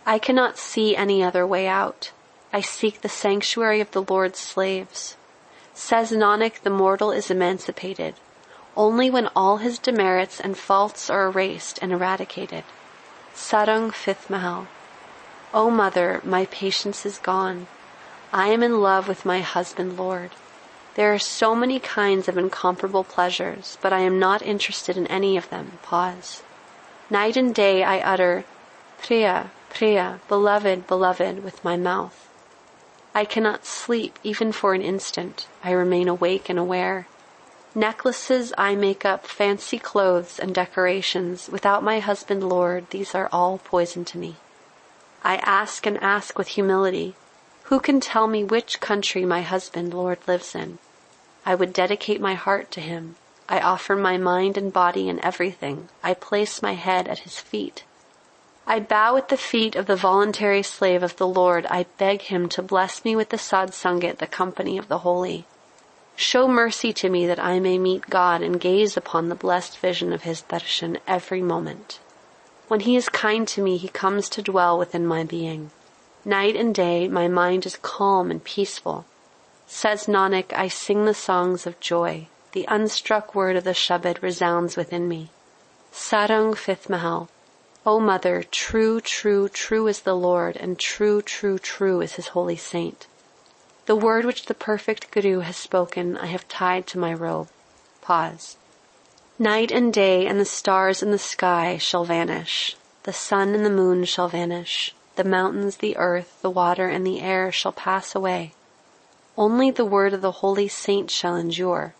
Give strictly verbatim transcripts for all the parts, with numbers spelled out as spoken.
I cannot see any other way out. I seek the sanctuary of the Lord's slaves. Says Nanak, the mortal is emancipated only when all his demerits and faults are erased and eradicated. Sarang, fifth Mahal. O mother, my patience is gone. I am in love with my husband Lord. There are so many kinds of incomparable pleasures, but I am not interested in any of them. Pause. Night and day I utter, Priya, Priya, beloved, beloved, with my mouth. I cannot sleep even for an instant. I remain awake and aware. Necklaces I make up, fancy clothes and decorations. Without my husband Lord, these are all poison to me. I ask and ask with humility, who can tell me which country my husband Lord lives in? I would dedicate my heart to him. I offer my mind and body and everything. I place my head at his feet. I bow at the feet of the voluntary slave of the Lord. I beg him to bless me with the Sad Sangat, the company of the holy. Show mercy to me that I may meet God and gaze upon the blessed vision of his darshan every moment. When he is kind to me, he comes to dwell within my being. Night and day, my mind is calm and peaceful. Says Nanak, I sing the songs of joy. The unstruck word of the Shabad resounds within me. Sarang, fifth Mahal. O mother, true, true, true is the Lord, and true, true, true is his holy saint. The word which the perfect Guru has spoken, I have tied to my robe. Pause. Night and day and the stars in the sky shall vanish. The sun and the moon shall vanish. The mountains, the earth, the water, and the air shall pass away. Only the word of the holy saint shall endure.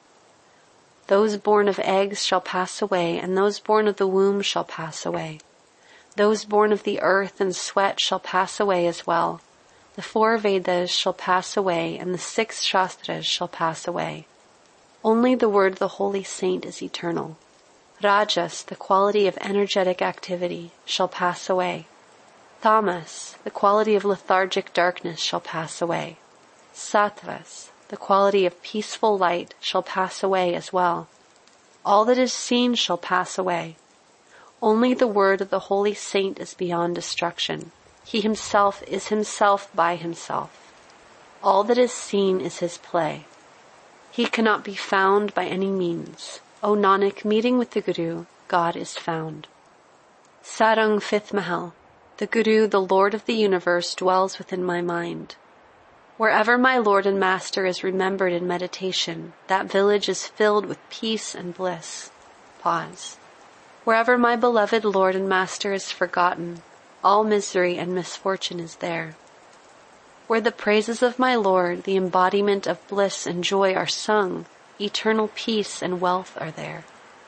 Those born of eggs shall pass away, and those born of the womb shall pass away. Those born of the earth and sweat shall pass away as well. The four Vedas shall pass away, and the six Shastras shall pass away. Only the word of the holy saint is eternal. Rajas, the quality of energetic activity, shall pass away. Tamas, the quality of lethargic darkness, shall pass away. Sattvas, the quality of peaceful light, shall pass away as well. All that is seen shall pass away. Only the word of the holy saint is beyond destruction. He himself is himself by himself. All that is seen is his play. He cannot be found by any means. O Nanak, meeting with the Guru, God is found. Sarang, fifth Mahal. The Guru, the Lord of the universe, dwells within my mind. Wherever my Lord and Master is remembered in meditation, that village is filled with peace and bliss. Pause. Wherever my beloved Lord and Master is forgotten, all misery and misfortune is there. Where the praises of my Lord, the embodiment of bliss and joy, are sung, eternal peace and wealth are there.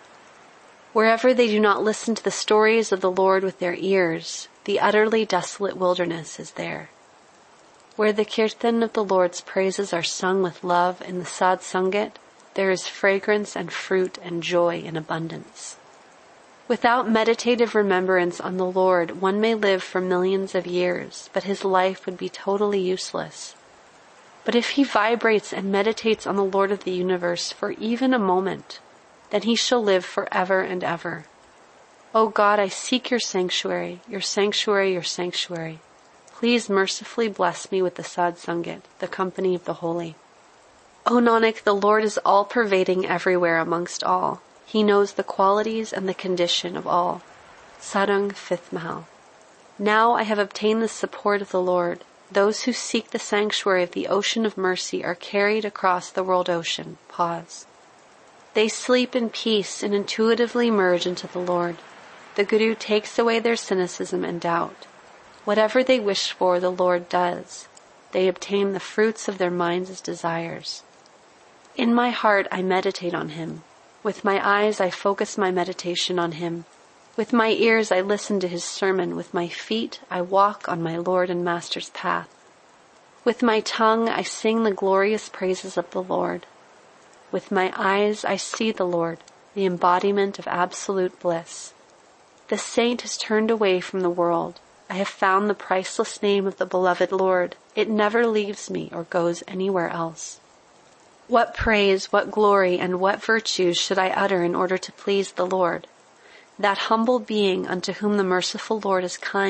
Wherever they do not listen to the stories of the Lord with their ears, the utterly desolate wilderness is there. Where the kirtan of the Lord's praises are sung with love in the Sad Sangat, there is fragrance and fruit and joy in abundance. Without meditative remembrance on the Lord, one may live for millions of years, but his life would be totally useless. But if he vibrates and meditates on the Lord of the universe for even a moment, then he shall live forever and ever. O God, I seek your sanctuary, your sanctuary, your sanctuary. Please mercifully bless me with the Sad Sangat, the company of the holy. O Nanak, the Lord is all-pervading everywhere amongst all. He knows the qualities and the condition of all. Sarang, fifth Mahal. Now I have obtained the support of the Lord. Those who seek the sanctuary of the ocean of mercy are carried across the world ocean. Pause. They sleep in peace and intuitively merge into the Lord. The Guru takes away their cynicism and doubt. Whatever they wish for, the Lord does. They obtain the fruits of their minds' desires. In my heart I meditate on him. With my eyes I focus my meditation on him. With my ears I listen to his sermon. With my feet I walk on my Lord and Master's path. With my tongue I sing the glorious praises of the Lord. With my eyes I see the Lord, the embodiment of absolute bliss. The saint has turned away from the world. I have found the priceless name of the beloved Lord. It never leaves me or goes anywhere else. What praise, what glory, and what virtues should I utter in order to please the Lord? That humble being unto whom the merciful Lord is kind,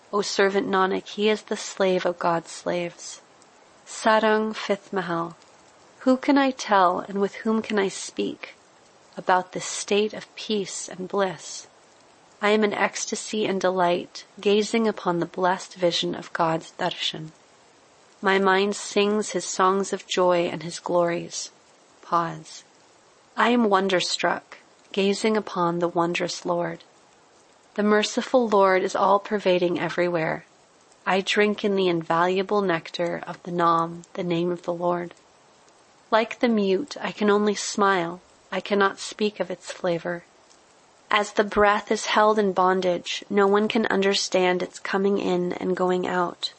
O servant Nanak, he is the slave of God's slaves. Sarang, fifth Mahal. Who can I tell and with whom can I speak about this state of peace and bliss? I am in ecstasy and delight, gazing upon the blessed vision of God's darshan. My mind sings his songs of joy and his glories. Pause. I am wonderstruck, gazing upon the wondrous Lord. The merciful Lord is all-pervading everywhere. I drink in the invaluable nectar of the Nam, the name of the Lord. Like the mute, I can only smile. I cannot speak of its flavor. As the breath is held in bondage, no one can understand its coming in and going out.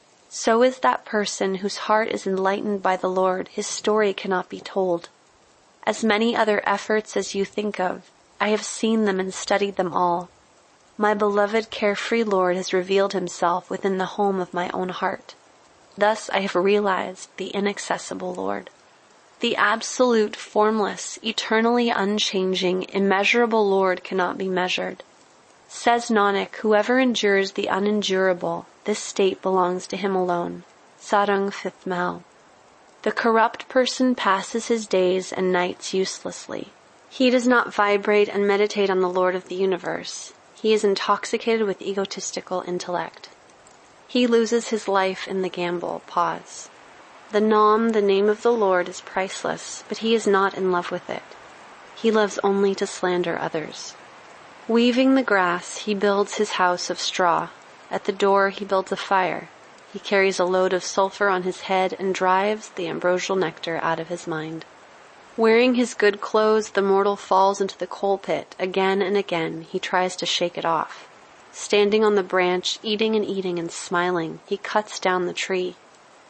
So is that person whose heart is enlightened by the Lord. His story cannot be told. As many other efforts as you think of, I have seen them and studied them all. My beloved carefree Lord has revealed himself within the home of my own heart. Thus I have realized the inaccessible Lord. The absolute, formless, eternally unchanging, immeasurable Lord cannot be measured. Says Nanak, whoever endures the unendurable, this state belongs to him alone. Sarang, fifth Mahal. The corrupt person passes his days and nights uselessly. He does not vibrate and meditate on the Lord of the universe. He is intoxicated with egotistical intellect. He loses his life in the gamble. Pause. The Nam, the name of the Lord, is priceless, but he is not in love with it. He loves only to slander others. Weaving the grass, he builds his house of straw. At the door he builds a fire. He carries a load of sulfur on his head and drives the ambrosial nectar out of his mind. Wearing his good clothes, the mortal falls into the coal pit. Again and again he tries to shake it off. Standing on the branch, eating and eating and smiling, he cuts down the tree.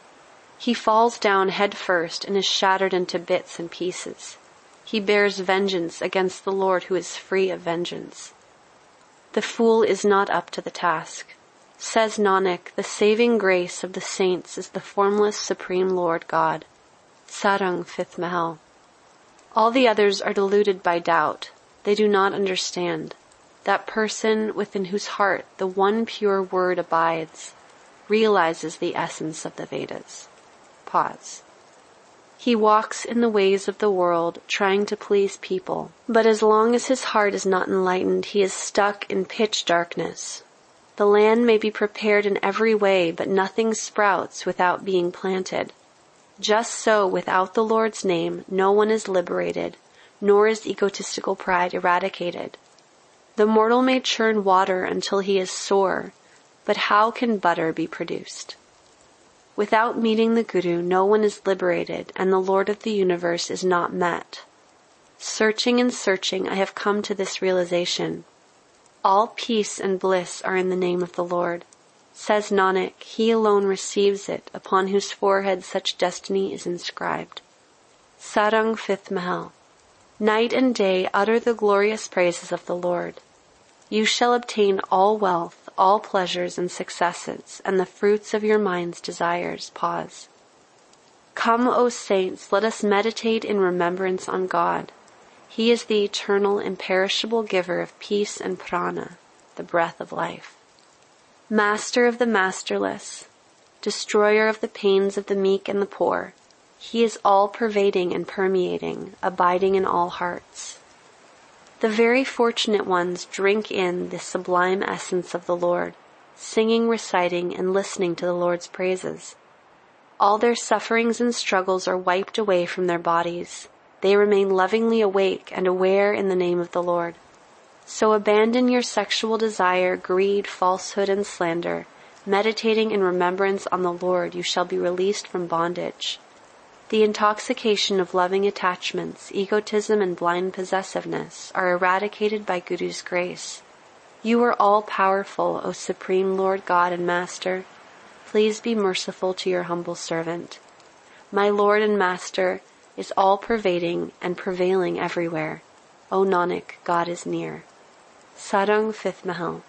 He falls down head first and is shattered into bits and pieces. He bears vengeance against the Lord who is free of vengeance. The fool is not up to the task. Says Nanak, the saving grace of the saints is the formless supreme Lord God. Sarang, fifth Mahal. All the others are deluded by doubt. They do not understand. That person within whose heart the one pure word abides realizes the essence of the Vedas. Pause. He walks in the ways of the world, trying to please people, but as long as his heart is not enlightened, he is stuck in pitch darkness. The land may be prepared in every way, but nothing sprouts without being planted. Just so, without the Lord's name, no one is liberated, nor is egotistical pride eradicated. The mortal may churn water until he is sore, but how can butter be produced? Without meeting the Guru, no one is liberated, and the Lord of the universe is not met. Searching and searching, I have come to this realization. All peace and bliss are in the name of the Lord. Says Nanak, he alone receives it, upon whose forehead such destiny is inscribed. Sarang, fifth Mahal. Night and day utter the glorious praises of the Lord. You shall obtain all wealth, all pleasures and successes, and the fruits of your mind's desires. Pause. Come, O saints, let us meditate in remembrance on God. He is the eternal, imperishable giver of peace and prana, the breath of life. Master of the masterless, destroyer of the pains of the meek and the poor, he is all-pervading and permeating, abiding in all hearts. The very fortunate ones drink in the sublime essence of the Lord, singing, reciting, and listening to the Lord's praises. All their sufferings and struggles are wiped away from their bodies. They remain lovingly awake and aware in the name of the Lord. So abandon your sexual desire, greed, falsehood, and slander. Meditating in remembrance on the Lord, you shall be released from bondage. The intoxication of loving attachments, egotism, and blind possessiveness are eradicated by Guru's grace. You are all-powerful, O Supreme Lord God and Master. Please be merciful to your humble servant. My Lord and Master is all-pervading and prevailing everywhere. O Nanak, God is near. Sarang, fifth Mahal.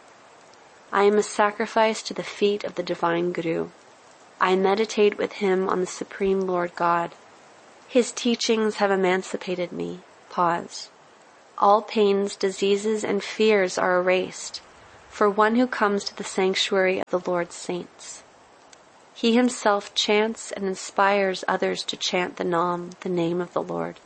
I am a sacrifice to the feet of the divine Guru. I meditate with him on the Supreme Lord God. His teachings have emancipated me. Pause. All pains, diseases, and fears are erased. for one who comes to the sanctuary of the Lord's saints. He himself chants and inspires others to chant the Nam, the name of the Lord.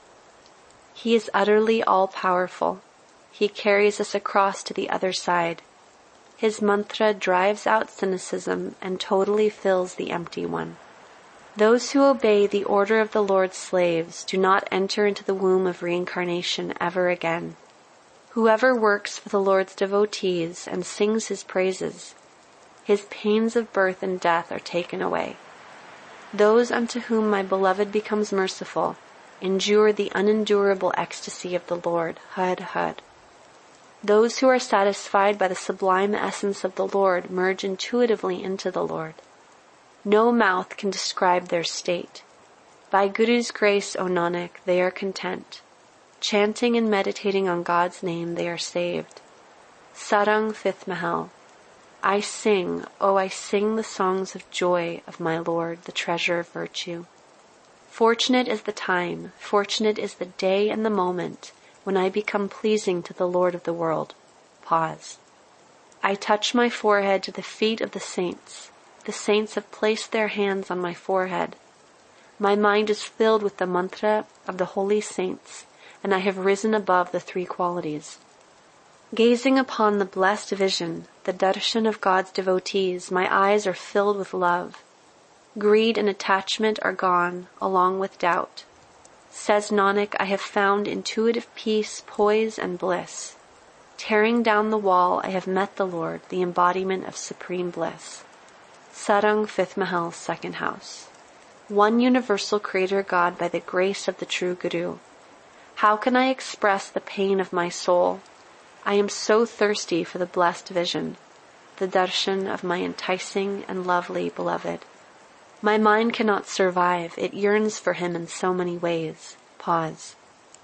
He is utterly all-powerful. He carries us across to the other side. His mantra drives out cynicism and totally fills the empty one. Those who obey the order of the Lord's slaves do not enter into the womb of reincarnation ever again. Whoever works for the Lord's devotees and sings his praises, his pains of birth and death are taken away. Those unto whom my beloved becomes merciful endure the unendurable ecstasy of the Lord, Hud Hud. Those who are satisfied by the sublime essence of the Lord merge intuitively into the Lord. No mouth can describe their state. By Guru's grace, O Nanak, they are content. Chanting and meditating on God's name, they are saved. Sarang, fifth Mahal. I sing, oh, I sing the songs of joy of my Lord, the treasure of virtue. Fortunate is the time, fortunate is the day and the moment when I become pleasing to the Lord of the world. Pause. I touch my forehead to the feet of the saints. The saints have placed their hands on my forehead. My mind is filled with the mantra of the holy saints, and I have risen above the three qualities. Gazing upon the blessed vision, the darshan of God's devotees, my eyes are filled with love. Greed and attachment are gone, along with doubt. Says Nanak, I have found intuitive peace, poise, and bliss. Tearing down the wall, I have met the Lord, the embodiment of supreme bliss. Sarang, fifth Mahal, second house. One universal Creator God by the grace of the true Guru. How can I express the pain of my soul? I am so thirsty for the blessed vision, the darshan of my enticing and lovely beloved. My mind cannot survive, it yearns for him in so many ways. Pause.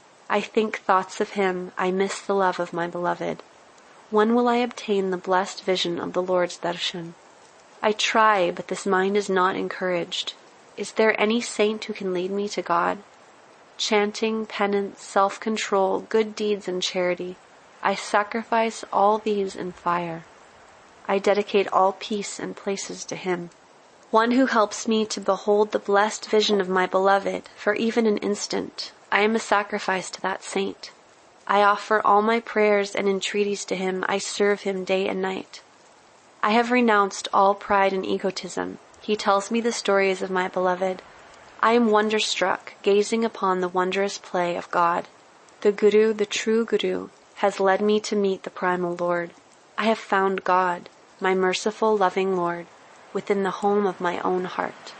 I think thoughts of him, I miss the love of my beloved. When will I obtain the blessed vision of the Lord's darshan? I try, but this mind is not encouraged. Is there any saint who can lead me to God? Chanting, penance, self-control, good deeds, and charity, I sacrifice all these in fire. I dedicate all peace and places to him. One who helps me to behold the blessed vision of my beloved for even an instant, I am a sacrifice to that saint. I offer all my prayers and entreaties to him. I serve him day and night. I have renounced all pride and egotism. He tells me the stories of my beloved. I am wonderstruck, gazing upon the wondrous play of God. The Guru, the true Guru, has led me to meet the primal Lord. I have found God, my merciful, loving Lord, within the home of my own heart.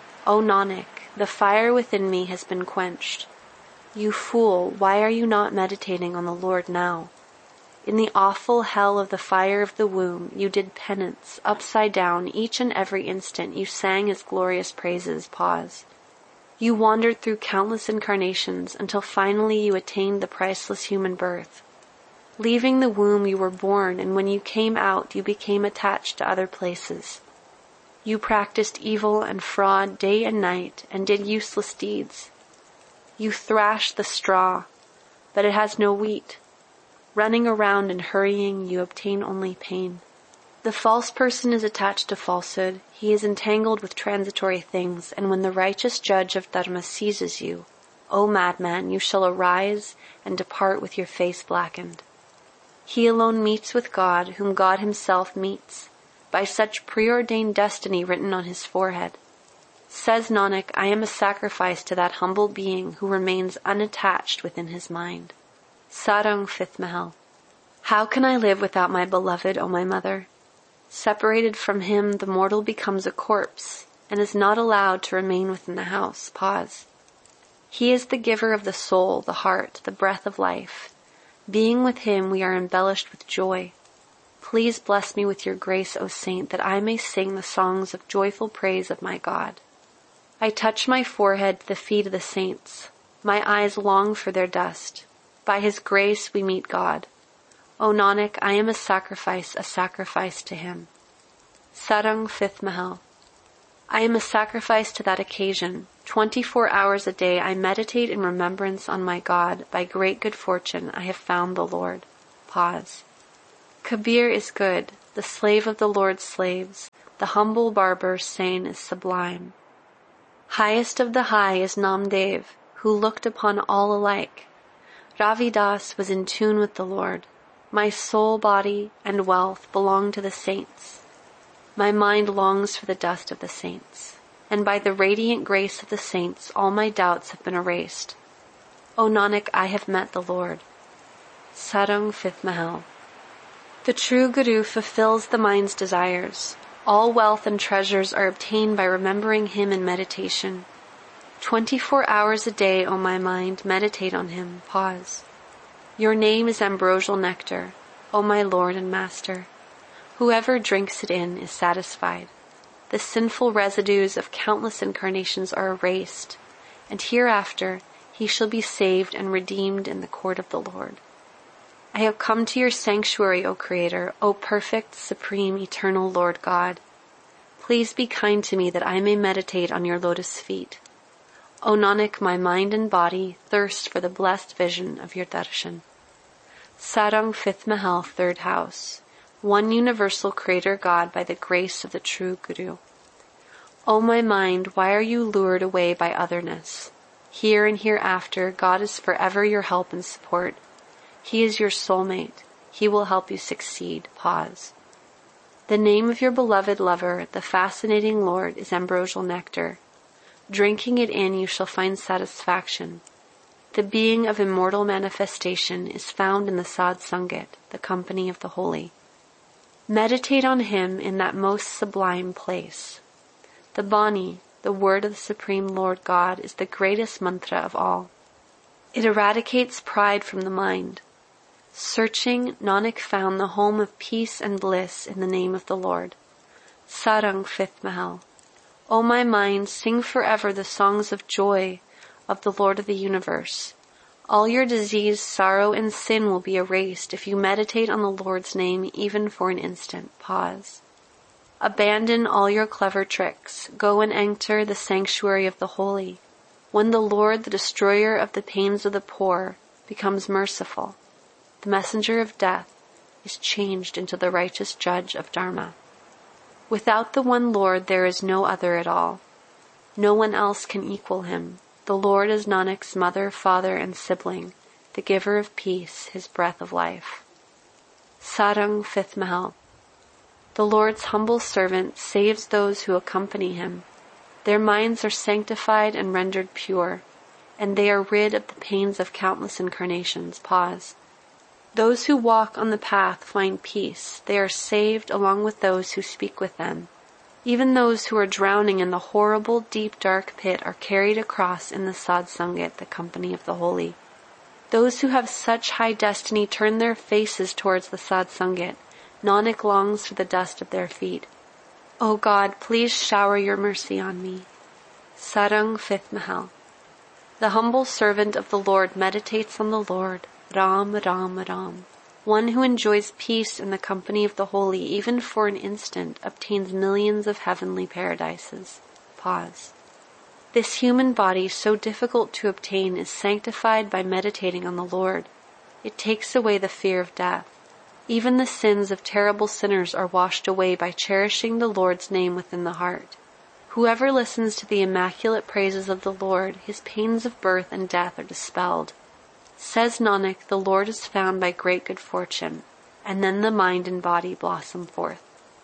O Nanak, the fire within me has been quenched. You fool, why are you not meditating on the Lord now? In the awful hell of the fire of the womb, you did penance, upside down, each and every instant you sang his glorious praises. Pause. You wandered through countless incarnations until finally you attained the priceless human birth. Leaving the womb you were born, and when you came out you became attached to other places. You practiced evil and fraud day and night and did useless deeds. You thrashed the straw, but it has no wheat. Running around and hurrying, you obtain only pain. The false person is attached to falsehood. He is entangled with transitory things, and when the righteous judge of Dharma seizes you, O madman, you shall arise and depart with your face blackened. He alone meets with God, whom God himself meets, by such preordained destiny written on his forehead. Says Nanak, I am a sacrifice to that humble being who remains unattached within his mind. Sarang, fifth Mahal. How can I live without my beloved, O my mother? Separated from him, the mortal becomes a corpse, and is not allowed to remain within the house. Pause. He is the giver of the soul, the heart, the breath of life. Being with him, we are embellished with joy. Please bless me with your grace, O saint, that I may sing the songs of joyful praise of my God. I touch my forehead to the feet of the saints. My eyes long for their dust. By his grace we meet God. O Nanak, I am a sacrifice, a sacrifice to him. Sarang, fifth Mahal. I am a sacrifice to that occasion. Twenty-four hours a day I meditate in remembrance on my God. By great good fortune I have found the Lord. Pause. Kabir is good, the slave of the Lord's slaves. The humble barber saying is sublime. Highest of the high is Namdev, who looked upon all alike. Ravidas was in tune with the Lord. My soul, body, and wealth belong to the saints. My mind longs for the dust of the saints, and by the radiant grace of the saints all my doubts have been erased. O Nanak, I have met the Lord. Sarang, fifth Mahal. The true Guru fulfills the mind's desires. All wealth and treasures are obtained by remembering him in meditation. Twenty-four hours a day, O my mind, meditate on him. Pause. Your name is ambrosial nectar, O my Lord and Master. Whoever drinks it in is satisfied. The sinful residues of countless incarnations are erased, and hereafter he shall be saved and redeemed in the court of the Lord. I have come to your sanctuary, O Creator, O perfect, supreme, eternal Lord God. Please be kind to me that I may meditate on your lotus feet. O Nanak, my mind and body thirst for the blessed vision of your darshan. Sarang, fifth Mahal, third house. One universal Creator God by the grace of the true Guru. O my mind, why are you lured away by otherness? Here and hereafter, God is forever your help and support. He is your soulmate. He will help you succeed. Pause. The name of your beloved lover, the fascinating Lord, is ambrosial nectar. Drinking it in, you shall find satisfaction. The being of immortal manifestation is found in the Sad Sangat, the company of the holy. Meditate on him in that most sublime place. The Bani, the word of the Supreme Lord God, is the greatest mantra of all. It eradicates pride from the mind. Searching, Nanak found the home of peace and bliss in the name of the Lord. Sarang, fifth Mahal. O my mind, sing forever the songs of joy of the Lord of the universe. All your disease, sorrow, and sin will be erased if you meditate on the Lord's name even for an instant. Pause. Abandon all your clever tricks. Go and enter the sanctuary of the holy. When the Lord, the destroyer of the pains of the poor, becomes merciful, the messenger of death is changed into the righteous judge of Dharma. Without the one Lord there is no other at all. No one else can equal him. The Lord is Nanak's mother, father, and sibling, the giver of peace, his breath of life. Sarang, fifth Mahal. The Lord's humble servant saves those who accompany him. Their minds are sanctified and rendered pure, and they are rid of the pains of countless incarnations. Pause. Those who walk on the path find peace. They are saved along with those who speak with them. Even those who are drowning in the horrible, deep, dark pit are carried across in the Sad Sangat, the company of the holy. Those who have such high destiny turn their faces towards the Sad Sangat. Nanak longs for the dust of their feet. O God, please shower your mercy on me. Sarang, fifth Mahal. The humble servant of the Lord meditates on the Lord. Ram, Ram, Ram. One who enjoys peace in the company of the holy, even for an instant, obtains millions of heavenly paradises. Pause. This human body, so difficult to obtain, is sanctified by meditating on the Lord. It takes away the fear of death. Even the sins of terrible sinners are washed away by cherishing the Lord's name within the heart. Whoever listens to the immaculate praises of the Lord, his pains of birth and death are dispelled. Says Nanak, the Lord is found by great good fortune, and then the mind and body blossom forth.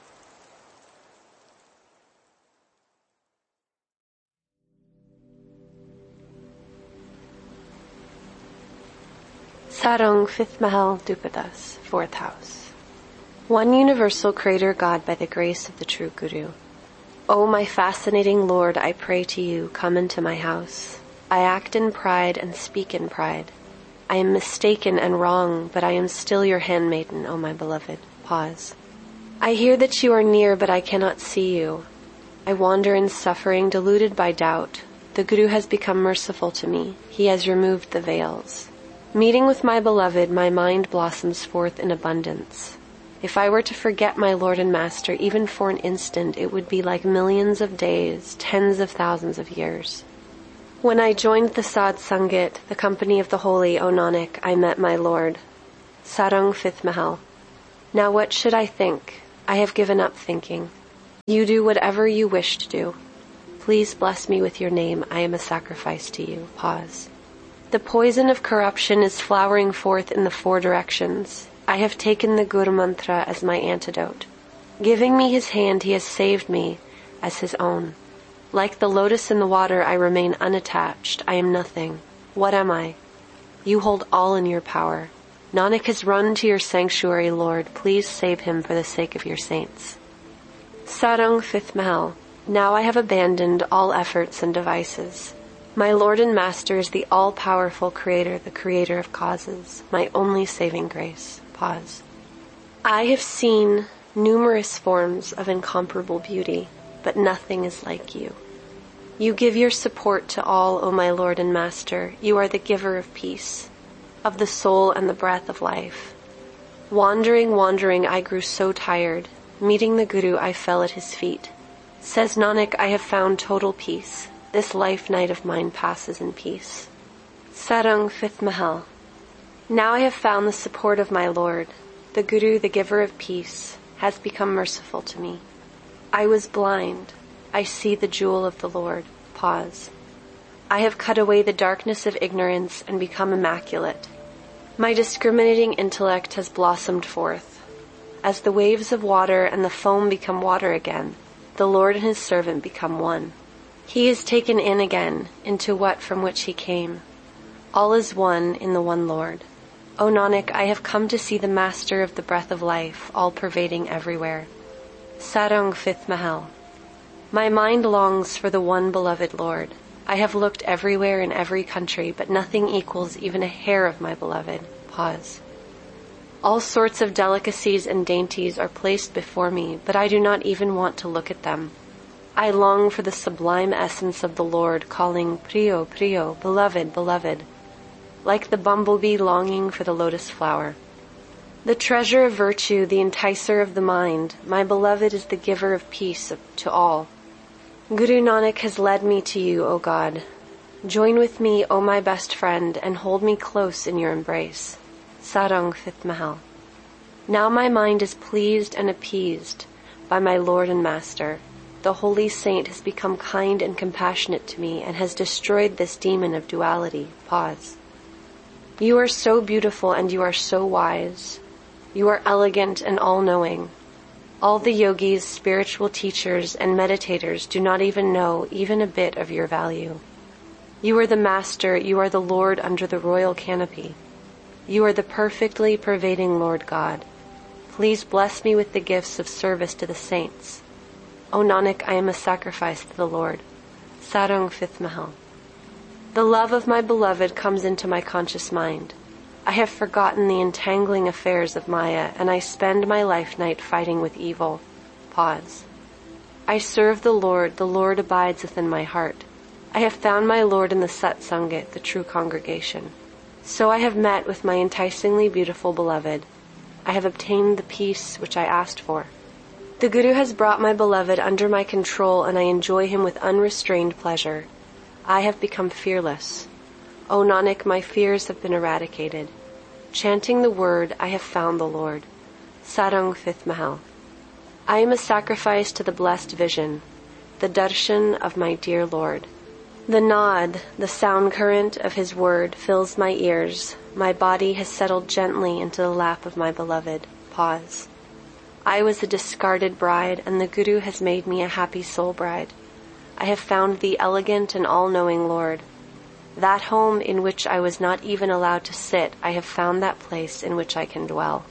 Sarang, fifth Mahal, Dupadas, fourth house. One universal Creator God by the grace of the true Guru. O my fascinating Lord, I pray to you, come into my house. I act in pride and speak in pride. I am mistaken and wrong, but I am still your handmaiden, O my beloved. Pause. I hear that you are near, but I cannot see you. I wander in suffering, deluded by doubt. The Guru has become merciful to me. He has removed the veils. Meeting with my beloved, my mind blossoms forth in abundance. If I were to forget my Lord and Master, even for an instant, it would be like millions of days, tens of thousands of years. When I joined the Sad Sangat, the company of the holy, O Nanak, I met my Lord. Sarang, fifth Mahal. Now what should I think? I have given up thinking. You do whatever you wish to do. Please bless me with your name. I am a sacrifice to you. Pause. The poison of corruption is flowering forth in the four directions. I have taken the Guru Mantra as my antidote. Giving me his hand, he has saved me as his own. Like the lotus in the water, I remain unattached. I am nothing. What am I? You hold all in your power. Nanak has run to your sanctuary, Lord. Please save him for the sake of your saints. Sarang, fifth Mahal. Now I have abandoned all efforts and devices. My Lord and Master is the all-powerful Creator, the Creator of causes, my only saving grace. Pause. I have seen numerous forms of incomparable beauty, but nothing is like you. You give your support to all, O my Lord and Master. You are the giver of peace, of the soul and the breath of life. Wandering, wandering, I grew so tired. Meeting the Guru, I fell at his feet. Says Nanak, I have found total peace. This life night of mine passes in peace. Sarang, fifth Mahal. Now I have found the support of my Lord. The Guru, the giver of peace, has become merciful to me. I was blind. I see the jewel of the Lord. Pause. I have cut away the darkness of ignorance and become immaculate. My discriminating intellect has blossomed forth. As the waves of water and the foam become water again, the Lord and his servant become one. He is taken in again into what from which he came. All is one in the one Lord. O Nanak, I have come to see the Master of the breath of life, all-pervading everywhere. Sarang, fifth Mahal. My mind longs for the one beloved Lord. I have looked everywhere in every country, but nothing equals even a hair of my beloved. Pause. All sorts of delicacies and dainties are placed before me, but I do not even want to look at them. I long for the sublime essence of the Lord, calling, Priyo, Priyo, beloved, beloved, like the bumblebee longing for the lotus flower. The treasure of virtue, the enticer of the mind, my beloved is the giver of peace to all. Guru Nanak has led me to you, O God. Join with me, O my best friend, and hold me close in your embrace. Sarang, fifth Mahal. Now my mind is pleased and appeased by my Lord and Master. The holy saint has become kind and compassionate to me and has destroyed this demon of duality. Pause. You are so beautiful and you are so wise. You are elegant and all-knowing. All the yogis, spiritual teachers, and meditators do not even know even a bit of your value. You are the Master, you are the Lord under the royal canopy. You are the perfectly pervading Lord God. Please bless me with the gifts of service to the saints. O Nanak, I am a sacrifice to the Lord. Sarang, fifth Mahal. The love of my beloved comes into my conscious mind. I have forgotten the entangling affairs of Maya, and I spend my life night fighting with evil. Pause. I serve the Lord, the Lord abides within my heart. I have found my Lord in the Satsanga, the true congregation. So I have met with my enticingly beautiful beloved. I have obtained the peace which I asked for. The Guru has brought my beloved under my control, and I enjoy him with unrestrained pleasure. I have become fearless. O Nanak, my fears have been eradicated. Chanting the word, I have found the Lord. Sarang, fifth Mahal. I am a sacrifice to the blessed vision, the darshan of my dear Lord. The nod, the sound current of his word fills my ears. My body has settled gently into the lap of my beloved. Pause. I was a discarded bride, and the Guru has made me a happy soul bride. I have found the elegant and all-knowing Lord. That home in which I was not even allowed to sit, I have found that place in which I can dwell.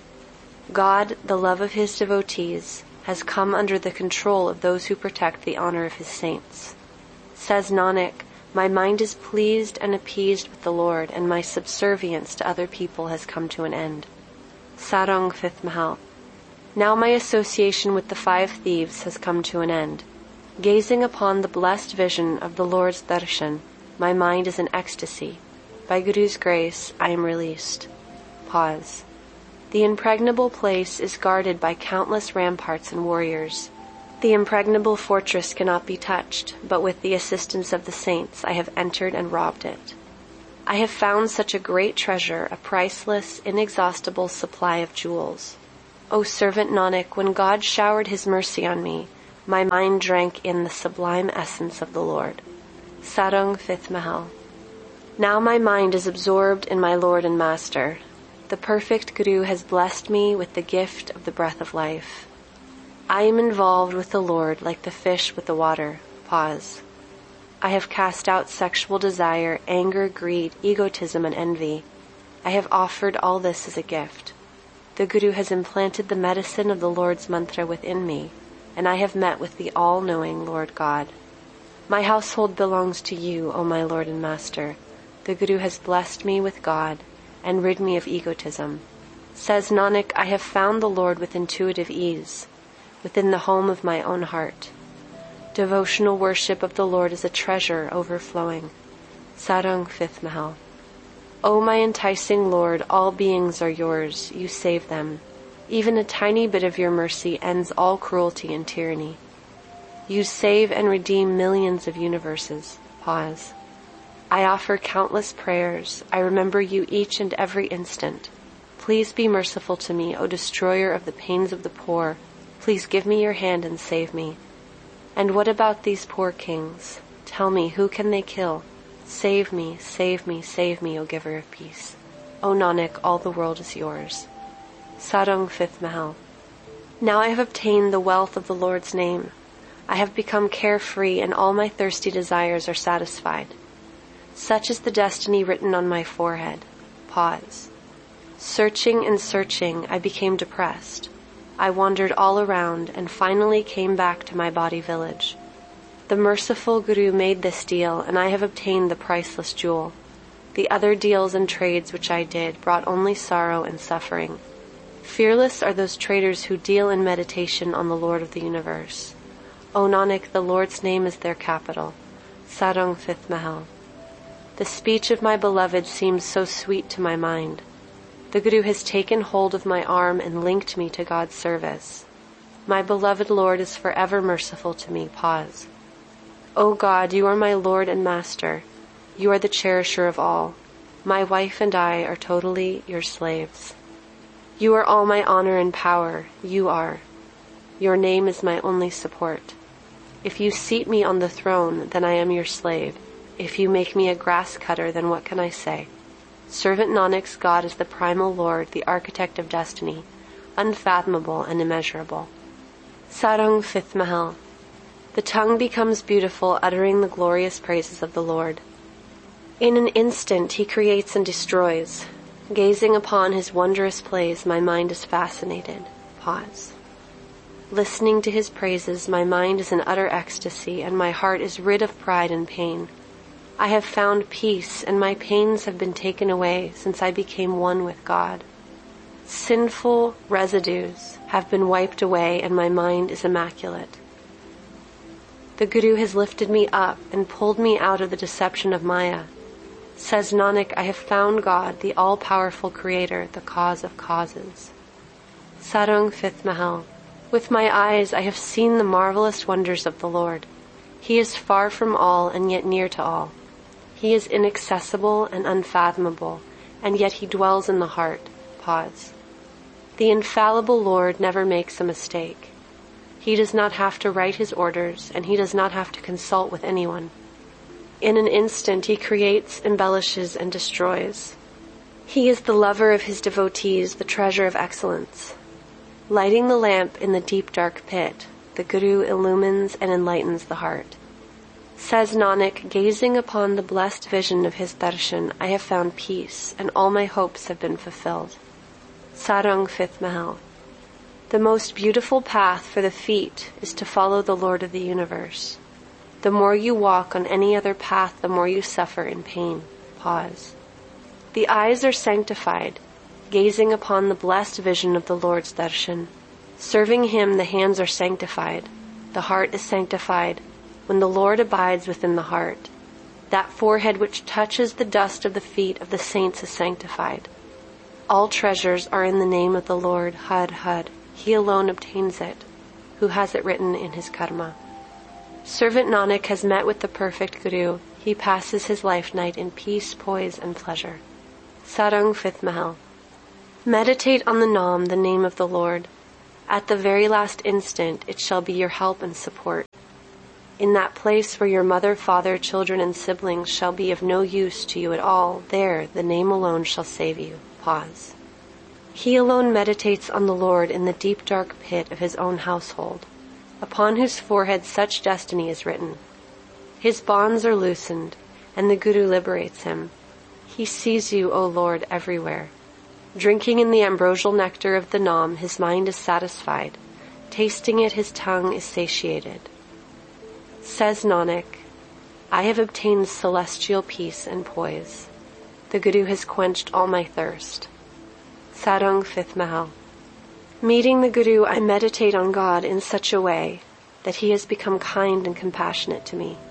God, the love of his devotees, has come under the control of those who protect the honor of his saints. Says Nanak, my mind is pleased and appeased with the Lord, and my subservience to other people has come to an end. Sarang, fifth Mahal. Now my association with the five thieves has come to an end. Gazing upon the blessed vision of the Lord's darshan, my mind is in ecstasy. By Guru's grace, I am released. Pause. The impregnable place is guarded by countless ramparts and warriors. The impregnable fortress cannot be touched, but with the assistance of the saints, I have entered and robbed it. I have found such a great treasure, a priceless, inexhaustible supply of jewels. O servant Nanak, when God showered his mercy on me, my mind drank in the sublime essence of the Lord. Sarang, fifth Mahal. Now my mind is absorbed in my Lord and Master. The perfect Guru has blessed me with the gift of the breath of life. I am involved with the Lord like the fish with the water. Pause. I have cast out sexual desire, anger, greed, egotism, and envy. I have offered all this as a gift. The Guru has implanted the medicine of the Lord's mantra within me, and I have met with the all-knowing Lord God. My household belongs to you, O my Lord and Master. The Guru has blessed me with God and rid me of egotism. Says Nanak, I have found the Lord with intuitive ease, within the home of my own heart. Devotional worship of the Lord is a treasure overflowing. Sarang, fifth Mahal. O my enticing Lord, all beings are yours. You save them. Even a tiny bit of your mercy ends all cruelty and tyranny. You save and redeem millions of universes. Pause. I offer countless prayers. I remember you each and every instant. Please be merciful to me, O destroyer of the pains of the poor. Please give me your hand and save me. And what about these poor kings? Tell me, who can they kill? Save me, save me, save me, O giver of peace. O Nanak, all the world is yours. Sarang, fifth Mahal. Now I have obtained the wealth of the Lord's name. I have become carefree and all my thirsty desires are satisfied. Such is the destiny written on my forehead. Pause. Searching and searching, I became depressed. I wandered all around and finally came back to my body village. The merciful Guru made this deal, and I have obtained the priceless jewel. The other deals and trades which I did brought only sorrow and suffering. Fearless are those traders who deal in meditation on the Lord of the universe. O Nanak, the Lord's name is their capital. Sarang, fifth Mahal. The speech of my beloved seems so sweet to my mind. The Guru has taken hold of my arm and linked me to God's service. My beloved Lord is forever merciful to me. Pause. O God, you are my Lord and Master. You are the cherisher of all. My wife and I are totally your slaves. You are all my honor and power. You are. Your name is my only support. If you seat me on the throne, then I am your slave. If you make me a grass cutter, then what can I say? Servant Nanak's God is the primal Lord, the architect of destiny, unfathomable and immeasurable. Sarang, fifth Mahal. The tongue becomes beautiful, uttering the glorious praises of the Lord. In an instant he creates and destroys. Gazing upon his wondrous plays, my mind is fascinated. Pause. Listening to his praises, my mind is in utter ecstasy, and my heart is rid of pride and pain. I have found peace, and my pains have been taken away since I became one with God. Sinful residues have been wiped away, and my mind is immaculate. The Guru has lifted me up and pulled me out of the deception of Maya. Says Nanak, I have found God, the all-powerful Creator, the cause of causes. Sarang, fifth Mahal. With my eyes I have seen the marvelous wonders of the Lord. He is far from all and yet near to all. He is inaccessible and unfathomable, and yet he dwells in the heart. Pause. The infallible Lord never makes a mistake. He does not have to write his orders, and he does not have to consult with anyone. In an instant he creates, embellishes, and destroys. He is the lover of his devotees, the treasure of excellence. Lighting the lamp in the deep dark pit, the Guru illumines and enlightens the heart. Says Nanak, gazing upon the blessed vision of his darshan, I have found peace, and all my hopes have been fulfilled. Sarang, fifth Mahal. The most beautiful path for the feet is to follow the Lord of the universe. The more you walk on any other path, the more you suffer in pain. Pause. The eyes are sanctified, gazing upon the blessed vision of the Lord's darshan. Serving him, the hands are sanctified. The heart is sanctified. When the Lord abides within the heart, that forehead which touches the dust of the feet of the saints is sanctified. All treasures are in the name of the Lord, Har Har. He alone obtains it, who has it written in his karma. Servant Nanak has met with the perfect Guru. He passes his life night in peace, poise, and pleasure. Sarang, fifth Mahal. Meditate on the Naam, the name of the Lord. At the very last instant, it shall be your help and support. In that place where your mother, father, children, and siblings shall be of no use to you at all, there the name alone shall save you. Pause. He alone meditates on the Lord in the deep dark pit of his own household, upon whose forehead such destiny is written. His bonds are loosened, and the Guru liberates him. He sees you, O Lord, everywhere. Drinking in the ambrosial nectar of the Nam, his mind is satisfied. Tasting it, his tongue is satiated. Says Nanak, I have obtained celestial peace and poise. The Guru has quenched all my thirst. Sarang, fifth Mahal. Meeting the Guru, I meditate on God in such a way that he has become kind and compassionate to me.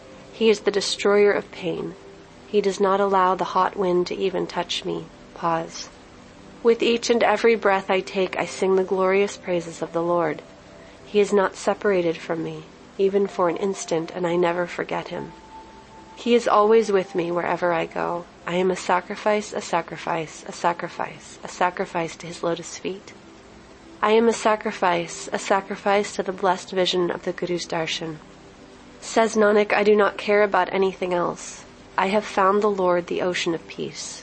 He is the destroyer of pain. He does not allow the hot wind to even touch me. Pause. With each and every breath I take, I sing the glorious praises of the Lord. He is not separated from me, even for an instant, and I never forget him. He is always with me wherever I go. I am a sacrifice, a sacrifice, a sacrifice, a sacrifice to his lotus feet. I am a sacrifice, a sacrifice to the blessed vision of the Guru's darshan. Says Nanak, I do not care about anything else. I have found the Lord, the ocean of peace.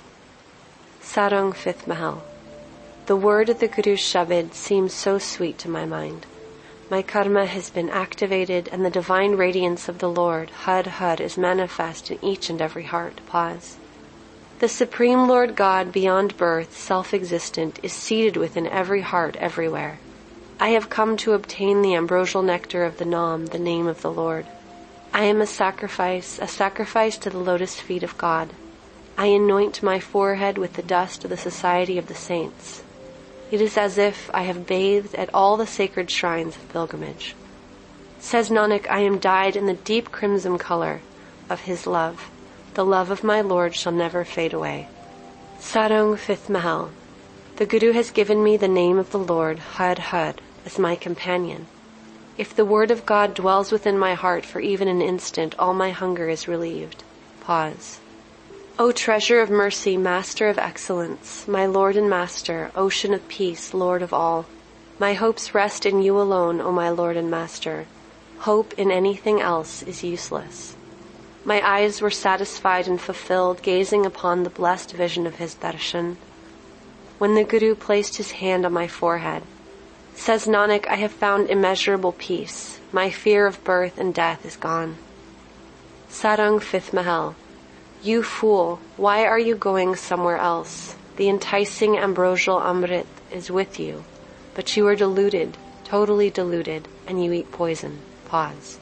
Sarang, fifth Mahal. The word of the Guru's Shabad seems so sweet to my mind. My karma has been activated, and the divine radiance of the Lord, Had Had, is manifest in each and every heart. Pause. The Supreme Lord God, beyond birth, self-existent, is seated within every heart everywhere. I have come to obtain the ambrosial nectar of the Nam, the name of the Lord. I am a sacrifice, a sacrifice to the lotus feet of God. I anoint my forehead with the dust of the society of the saints. It is as if I have bathed at all the sacred shrines of pilgrimage. Says Nanak, I am dyed in the deep crimson color of his love. The love of my Lord shall never fade away. Sarang, fifth Mahal. The Guru has given me the name of the Lord, Had Had, as my companion. If the word of God dwells within my heart for even an instant, all my hunger is relieved. Pause. O treasure of mercy, master of excellence, my Lord and master, ocean of peace, Lord of all, my hopes rest in you alone, O my Lord and master. Hope in anything else is useless. My eyes were satisfied and fulfilled, gazing upon the blessed vision of his darshan, when the Guru placed his hand on my forehead. Says Nanak, I have found immeasurable peace. My fear of birth and death is gone. Sarang, fifth Mahal. You fool, why are you going somewhere else? The enticing ambrosial Amrit is with you, but you are deluded, totally deluded, and you eat poison. Pause.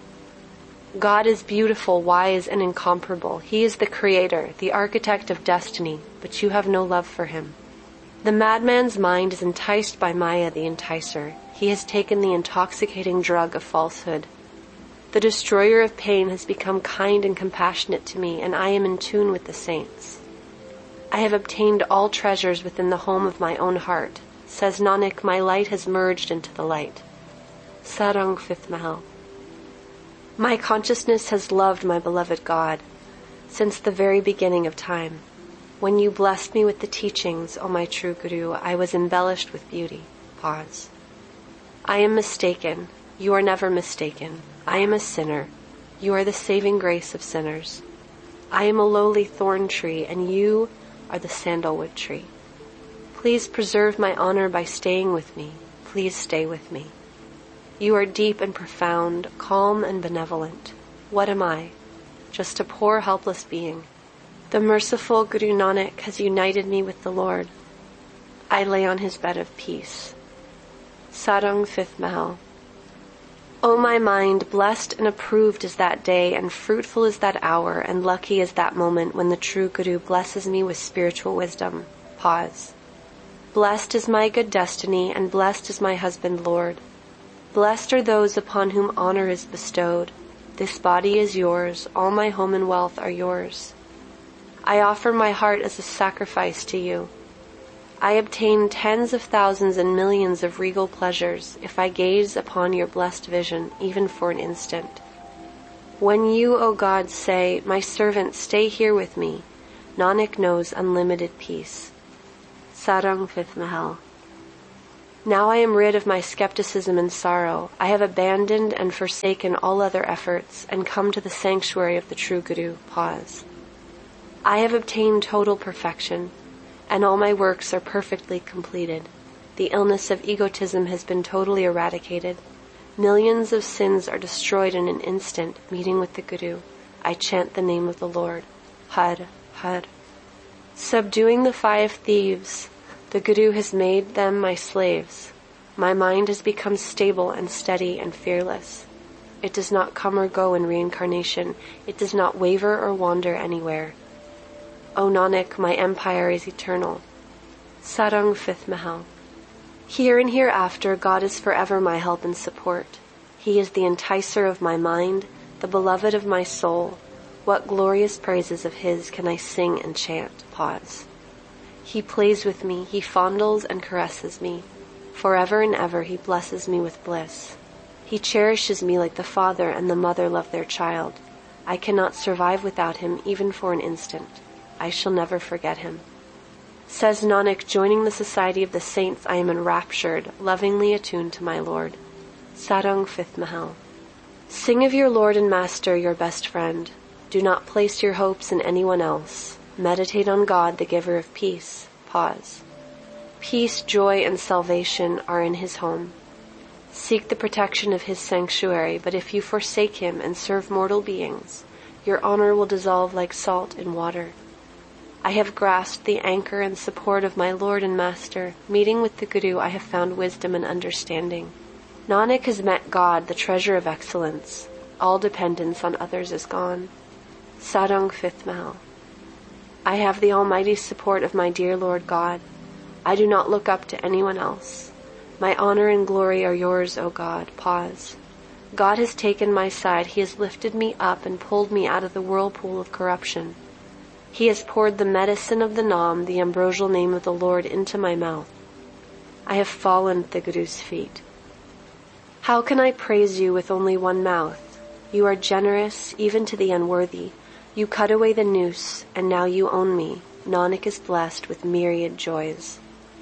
God is beautiful, wise, and incomparable. He is the creator, the architect of destiny, but you have no love for him. The madman's mind is enticed by Maya, the enticer. He has taken the intoxicating drug of falsehood. The destroyer of pain has become kind and compassionate to me, and I am in tune with the saints. I have obtained all treasures within the home of my own heart. Says Nanak, my light has merged into the light. Sarang, fifth Mahal. My consciousness has loved my beloved God since the very beginning of time. When you blessed me with the teachings, O my true Guru, I was embellished with beauty. Pause. I am mistaken. You are never mistaken. I am a sinner. You are the saving grace of sinners. I am a lowly thorn tree, and you are the sandalwood tree. Please preserve my honor by staying with me. Please stay with me. You are deep and profound, calm and benevolent. What am I? Just a poor, helpless being. The merciful Guru Nanak has united me with the Lord. I lay on his bed of peace. Sarang, fifth Mahal. O my mind, blessed and approved is that day, and fruitful is that hour, and lucky is that moment when the true Guru blesses me with spiritual wisdom. Pause. Blessed is my good destiny, and blessed is my husband Lord. Blessed are those upon whom honor is bestowed. This body is yours, all my home and wealth are yours. I offer my heart as a sacrifice to you. I obtain tens of thousands and millions of regal pleasures if I gaze upon your blessed vision, even for an instant. When you, O God, say, my servant, stay here with me, Nanak knows unlimited peace. Sarang, fifth Mahal. Now I am rid of my skepticism and sorrow. I have abandoned and forsaken all other efforts and come to the sanctuary of the true Guru. Pause. I have obtained total perfection, and all my works are perfectly completed. The illness of egotism has been totally eradicated. Millions of sins are destroyed in an instant, meeting with the Guru. I chant the name of the Lord. Har, Har. Subduing the five thieves, the Guru has made them my slaves. My mind has become stable and steady and fearless. It does not come or go in reincarnation. It does not waver or wander anywhere. O Nanak, my empire is eternal. Sarang Fifth Mahal. Here and hereafter, God is forever my help and support. He is the enticer of my mind, the beloved of my soul. What glorious praises of His can I sing and chant? Pause. He plays with me, He fondles and caresses me. Forever and ever He blesses me with bliss. He cherishes me like the father and the mother love their child. I cannot survive without Him even for an instant. I shall never forget Him. Says Nanak, joining the society of the saints, I am enraptured, lovingly attuned to my Lord. Sarang Fifth Mahal. Sing of your Lord and Master, your best friend. Do not place your hopes in anyone else. Meditate on God, the giver of peace. Pause. Peace, joy, and salvation are in His home. Seek the protection of His sanctuary, but if you forsake Him and serve mortal beings, your honor will dissolve like salt in water. I have grasped the anchor and support of my Lord and Master. Meeting with the Guru, I have found wisdom and understanding. Nanak has met God, the treasure of excellence. All dependence on others is gone. Sarang Fifth Mahal. I have the almighty support of my dear Lord God. I do not look up to anyone else. My honor and glory are yours, O God. Pause. God has taken my side. He has lifted me up and pulled me out of the whirlpool of corruption. He has poured the medicine of the Nam, the ambrosial name of the Lord, into my mouth. I have fallen at the Guru's feet. How can I praise you with only one mouth? You are generous even to the unworthy. You cut away the noose, and now you own me. Nanak is blessed with myriad joys.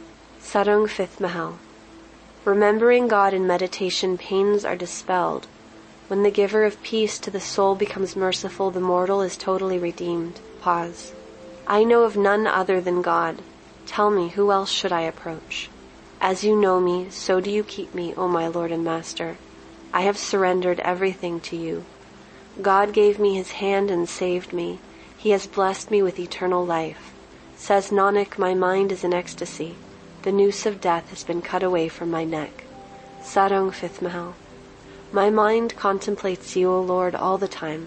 Sarang Fifth Mahal. Remembering God in meditation, pains are dispelled. When the giver of peace to the soul becomes merciful, the mortal is totally redeemed. Pause. I know of none other than God. Tell me, who else should I approach? As you know me, so do you keep me, O my Lord and Master. I have surrendered everything to you. God gave me His hand and saved me. He has blessed me with eternal life. Says Nanak, my mind is in ecstasy. The noose of death has been cut away from my neck. Sarang Fifth Mahal. My mind contemplates you, O Lord, all the time.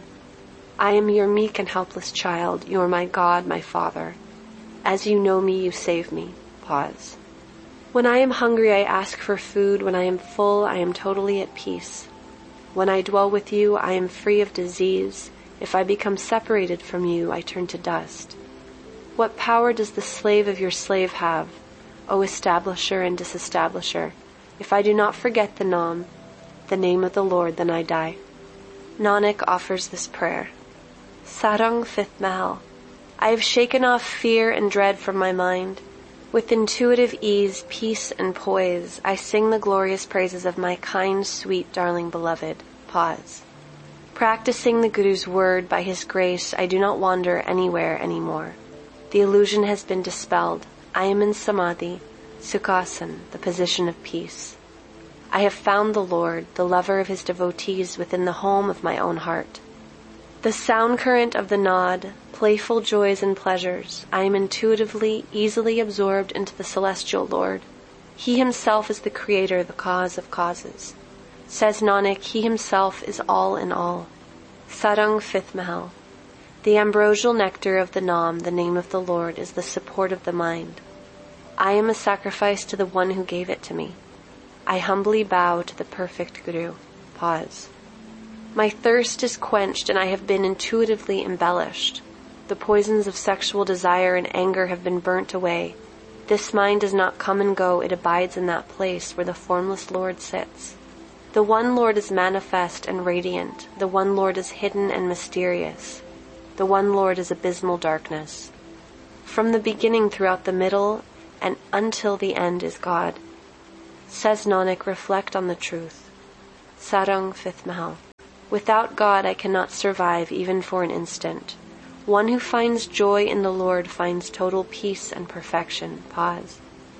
I am your meek and helpless child. You are my God, my Father. As you know me, you save me. Pause. When I am hungry, I ask for food. When I am full, I am totally at peace. When I dwell with you, I am free of disease. If I become separated from you, I turn to dust. What power does the slave of your slave have, O establisher and disestablisher? If I do not forget the Nam, the name of the Lord, then I die. Nanak offers this prayer. Sarang Fifth Mahal. I have shaken off fear and dread from my mind. With intuitive ease, peace, and poise, I sing the glorious praises of my kind, sweet, darling beloved. Pause. Practicing the Guru's word by His grace, I do not wander anywhere anymore. The illusion has been dispelled. I am in Samadhi, Sukhasan, the position of peace. I have found the Lord, the lover of His devotees, within the home of my own heart. The sound current of the Nod, playful joys and pleasures, I am intuitively, easily absorbed into the celestial Lord. He Himself is the creator, the cause of causes. Says Nanak, He Himself is all in all. Sarang Fifth Mahal. The ambrosial nectar of the Nam, the name of the Lord, is the support of the mind. I am a sacrifice to the one who gave it to me. I humbly bow to the perfect Guru. Pause. My thirst is quenched and I have been intuitively embellished. The poisons of sexual desire and anger have been burnt away. This mind does not come and go, it abides in that place where the formless Lord sits. The one Lord is manifest and radiant. The one Lord is hidden and mysterious. The one Lord is abysmal darkness. From the beginning throughout the middle and until the end is God. Says Nanak, reflect on the truth. Sarang, fifth Mahal. Without God I cannot survive even for an instant. One who finds joy in the Lord finds total peace and perfection. Pause.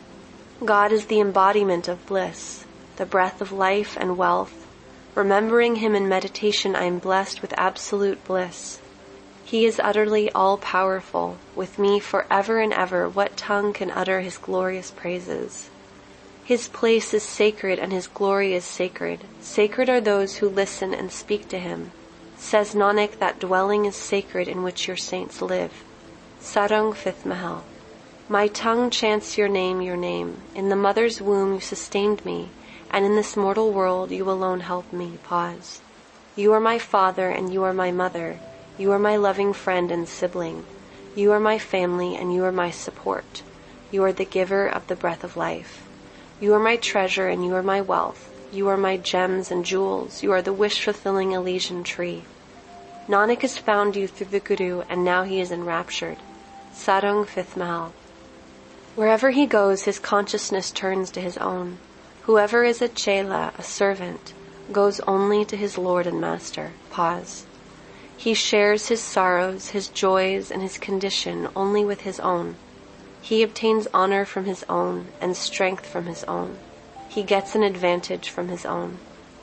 God is the embodiment of bliss, the breath of life and wealth. Remembering Him in meditation, I am blessed with absolute bliss. He is utterly all-powerful. With me forever and ever, what tongue can utter His glorious praises? His place is sacred and His glory is sacred. Sacred are those who listen and speak to Him. Says Nanak, that dwelling is sacred in which your saints live. Sarang, fifth Mahal. My tongue chants your name, your name. In the mother's womb you sustained me, and in this mortal world you alone help me. Pause. You are my father and you are my mother. You are my loving friend and sibling. You are my family and you are my support. You are the giver of the breath of life. You are my treasure and you are my wealth. You are my gems and jewels. You are the wish-fulfilling Elysian tree. Nanak has found you through the Guru, and now he is enraptured. Sarang, fifth Mahal. Wherever he goes, his consciousness turns to his own. Whoever is a chela, a servant, goes only to his Lord and Master. Pause. He shares his sorrows, his joys, and his condition only with his own. He obtains honor from his own and strength from his own. He gets an advantage from his own.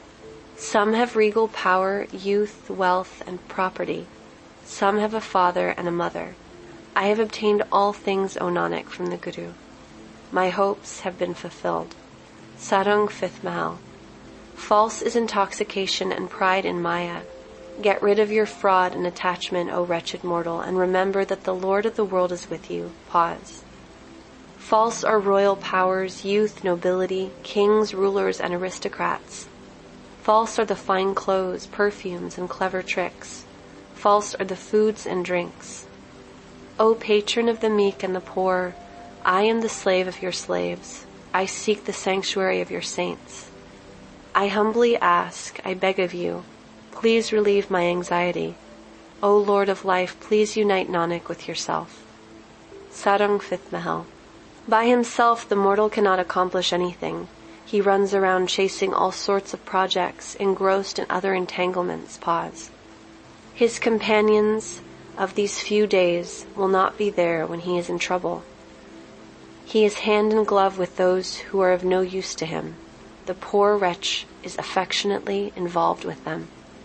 Some have regal power, youth, wealth, and property. Some have a father and a mother. I have obtained all things, O Nanak, from the Guru. My hopes have been fulfilled. Sarang, fifth Mahal. False is intoxication and pride in Maya. Get rid of your fraud and attachment, O wretched mortal, and remember that the Lord of the world is with you. Pause. False are royal powers, youth, nobility, kings, rulers, and aristocrats. False are the fine clothes, perfumes, and clever tricks. False are the foods and drinks. O patron of the meek and the poor, I am the slave of your slaves. I seek the sanctuary of your saints. I humbly ask, I beg of you, please relieve my anxiety. O Lord of life, please unite Nanak with yourself. Sarang, fifth Mahal. By himself the mortal cannot accomplish anything. He runs around chasing all sorts of projects, engrossed in other entanglements. Pause. His companions of these few days will not be there when he is in trouble. He is hand in glove with those who are of no use to him. The poor wretch is affectionately involved with them.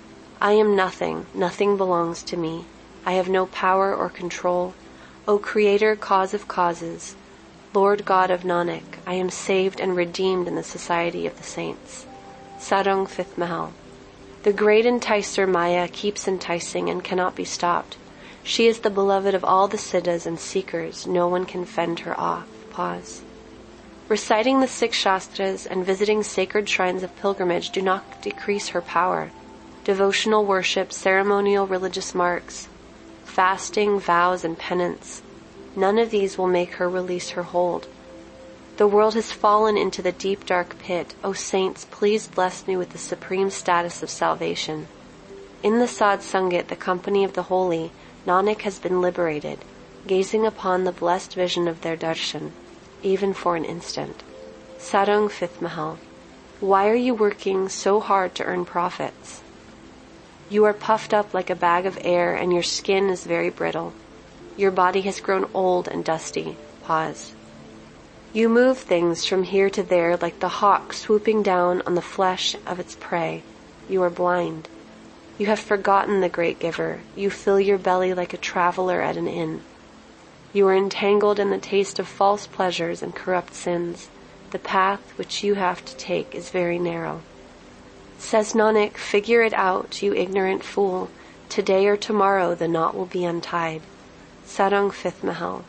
I am nothing, nothing belongs to me. I have no power or control. O Creator, cause of causes, Lord God of Nanak, I am saved and redeemed in the society of the saints. Sarang, fifth Mahal. The great enticer Maya keeps enticing and cannot be stopped. She is the beloved of all the siddhas and seekers. No one can fend her off. Pause. Reciting the six shastras and visiting sacred shrines of pilgrimage do not decrease her power. Devotional worship, ceremonial religious marks, fasting, vows, and penance, none of these will make her release her hold. The world has fallen into the deep dark pit. O saints, please bless me with the supreme status of salvation. In the Sadh Sangat, the company of the holy, Nanak has been liberated, gazing upon the blessed vision of their darshan, even for an instant. Sarang, fifth Mahal. Why are you working so hard to earn profits? You are puffed up like a bag of air, and your skin is very brittle. Your body has grown old and dusty. Pause. You move things from here to there like the hawk swooping down on the flesh of its prey. You are blind. You have forgotten the great giver. You fill your belly like a traveler at an inn. You are entangled in the taste of false pleasures and corrupt sins. The path which you have to take is very narrow. Says Nanak, figure it out, you ignorant fool. Today or tomorrow the knot will be untied. Sarang, fifth Mahal.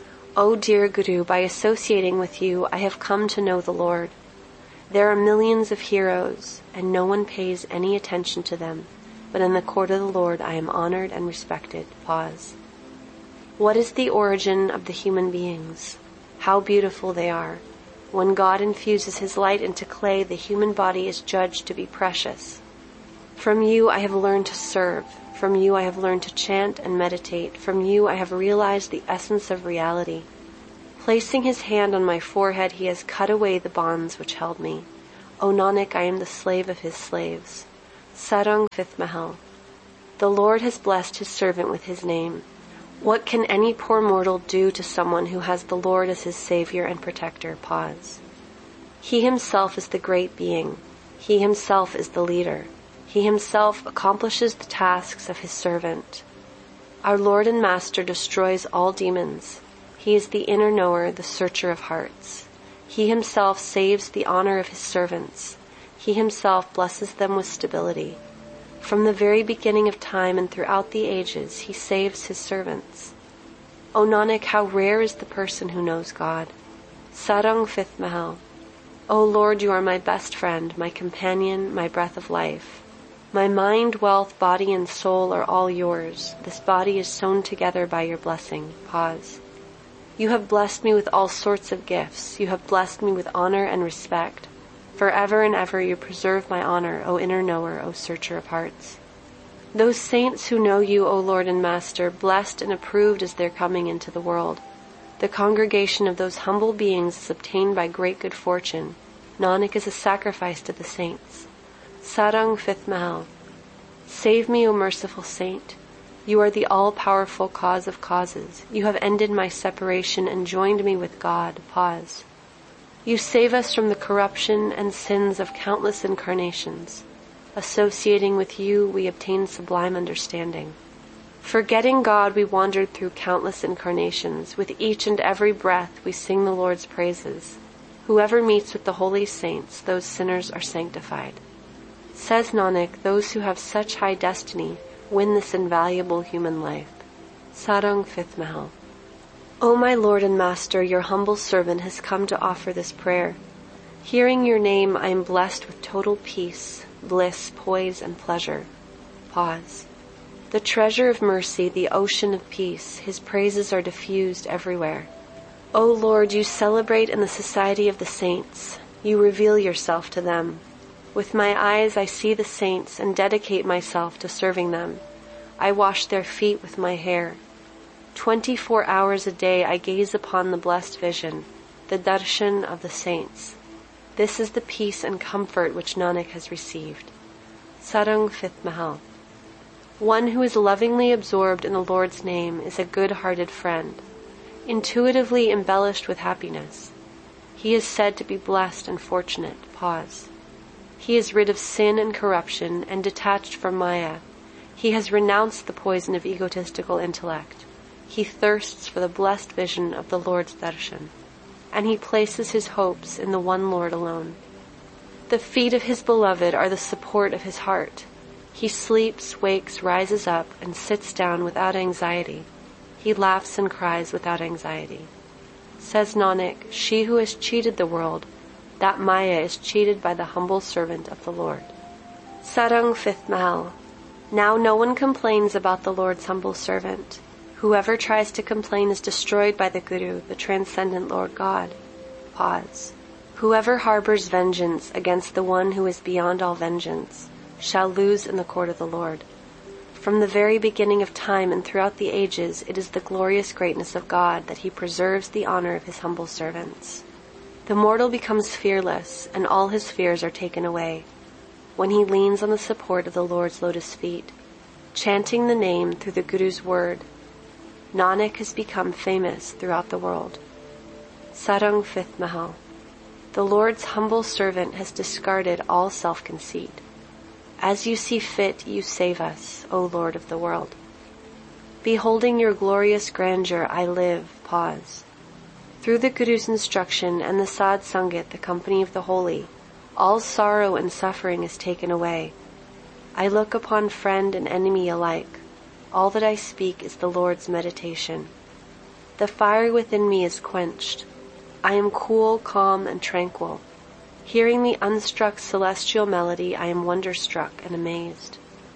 O dear Guru, by associating with you, I have come to know the Lord. There are millions of heroes, and no one pays any attention to them, but in the court of the Lord I am honored and respected. Pause. What is the origin of the human beings? How beautiful they are. When God infuses his light into clay, the human body is judged to be precious. From you I have learned to serve. From you I have learned to chant and meditate. From you I have realized the essence of reality. Placing his hand on my forehead, he has cut away the bonds which held me. O Nanak, I am the slave of his slaves. Sarang, fifth Mahal. The Lord has blessed his servant with his name. What can any poor mortal do to someone who has the Lord as his savior and protector? Pause. He himself is the great being. He himself is the leader. He himself accomplishes the tasks of his servant. Our Lord and Master destroys all demons. He is the inner knower, the searcher of hearts. He himself saves the honor of his servants. He himself blesses them with stability. From the very beginning of time and throughout the ages, he saves his servants. O Nanak, how rare is the person who knows God. Sarang, fifth Mahal. O Lord, you are my best friend, my companion, my breath of life. My mind, wealth, body, and soul are all yours. This body is sewn together by your blessing. Pause. You have blessed me with all sorts of gifts. You have blessed me with honor and respect. Forever and ever you preserve my honor, O inner knower, O searcher of hearts. Those saints who know you, O Lord and Master, blessed and approved is their coming into the world. The congregation of those humble beings is obtained by great good fortune. Nanak is a sacrifice to the saints. Sarang, fifth Mahal. Save me, O merciful saint. You are the all-powerful cause of causes. You have ended my separation and joined me with God. Pause. You save us from the corruption and sins of countless incarnations. Associating with you, we obtain sublime understanding. Forgetting God, we wandered through countless incarnations. With each and every breath, we sing the Lord's praises. Whoever meets with the holy saints, those sinners are sanctified. Says Nanak, those who have such high destiny win this invaluable human life. Sarang, fifth Mahal. O my Lord and Master, your humble servant has come to offer this prayer. Hearing your name, I am blessed with total peace, bliss, poise, and pleasure. Pause. The treasure of mercy, the ocean of peace, his praises are diffused everywhere. O Lord, you celebrate in the society of the saints. You reveal yourself to them. With my eyes I see the saints and dedicate myself to serving them. I wash their feet with my hair. Twenty-four hours a day I gaze upon the blessed vision, the darshan of the saints. This is the peace and comfort which Nanak has received. Sarang, fifth Mahal. One who is lovingly absorbed in the Lord's name is a good-hearted friend, intuitively embellished with happiness. He is said to be blessed and fortunate. Pause. He is rid of sin and corruption and detached from Maya. He has renounced the poison of egotistical intellect. He thirsts for the blessed vision of the Lord's darshan, and he places his hopes in the one Lord alone. The feet of his beloved are the support of his heart. He sleeps, wakes, rises up, and sits down without anxiety. He laughs and cries without anxiety. Says Nanak, she who has cheated the world, that Maya is cheated by the humble servant of the Lord. Sarang, fifth Mahal. Now no one complains about the Lord's humble servant. Whoever tries to complain is destroyed by the Guru, the transcendent Lord God. Pause. Whoever harbors vengeance against the one who is beyond all vengeance shall lose in the court of the Lord. From the very beginning of time and throughout the ages, it is the glorious greatness of God that he preserves the honor of his humble servants. The mortal becomes fearless, and all his fears are taken away when he leans on the support of the Lord's lotus feet, chanting the name through the Guru's word. Nanak has become famous throughout the world. Sarang, fifth Mahal. The Lord's humble servant has discarded all self-conceit. As you see fit, you save us, O Lord of the world. Beholding your glorious grandeur, I live. Pause. Through the Guru's instruction and the Sad Sangat, the company of the holy, all sorrow and suffering is taken away. I look upon friend and enemy alike. All that I speak is the Lord's meditation. The fire within me is quenched. I am cool, calm, and tranquil. Hearing the unstruck celestial melody, I am wonderstruck and amazed.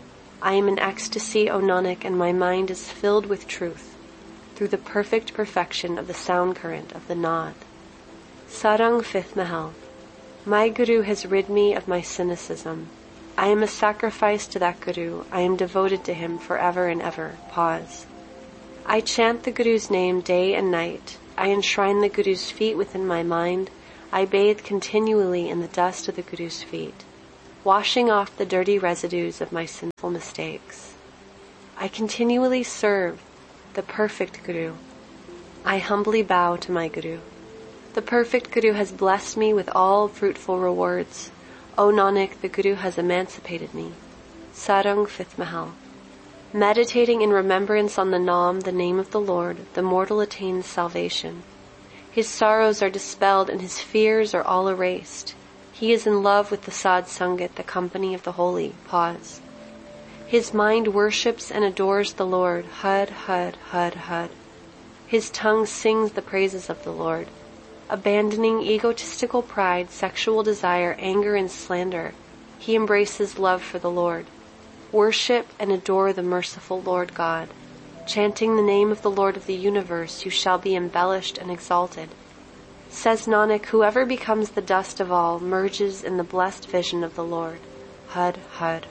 I am in ecstasy, O Nanak, and my mind is filled with truth, through the perfect perfection of the sound current of the Naad. Sarang, fifth Mahal. My Guru has rid me of my cynicism. I am a sacrifice to that Guru. I am devoted to him forever and ever. Pause. I chant the Guru's name day and night. I enshrine the Guru's feet within my mind. I bathe continually in the dust of the Guru's feet, washing off the dirty residues of my sinful mistakes. I continually serve the perfect Guru. I humbly bow to my Guru. The perfect Guru has blessed me with all fruitful rewards. O Nanak, the Guru has emancipated me. Sarang, fifth Mahal. Meditating in remembrance on the Naam, the name of the Lord, the mortal attains salvation. His sorrows are dispelled and his fears are all erased. He is in love with the Sad Sangat, the company of the holy. Pause. His mind worships and adores the Lord. Had, had, had, had. His tongue sings the praises of the Lord. Abandoning egotistical pride, sexual desire, anger, and slander, he embraces love for the Lord. Worship and adore the merciful Lord God. Chanting the name of the Lord of the universe, you shall be embellished and exalted. Says Nanak, whoever becomes the dust of all merges in the blessed vision of the Lord. Had, had.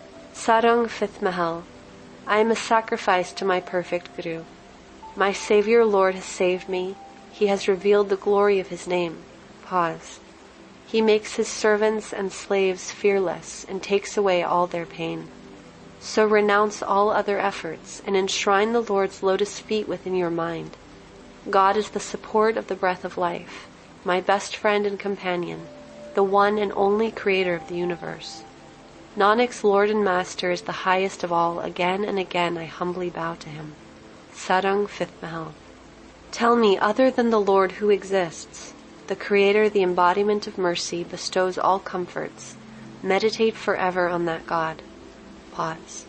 Sarang, fifth Mahal. I am a sacrifice to my perfect Guru. My Savior Lord has saved me. He has revealed the glory of his name. Pause. He makes his servants and slaves fearless and takes away all their pain. So renounce all other efforts and enshrine the Lord's lotus feet within your mind. God is the support of the breath of life, my best friend and companion, the one and only creator of the universe. Nanak's Lord and Master is the highest of all. Again and again I humbly bow to him. Sarang, fifth Mahal. Tell me, other than the Lord, who exists? The Creator, the embodiment of mercy, bestows all comforts. Meditate forever on that God. Pause.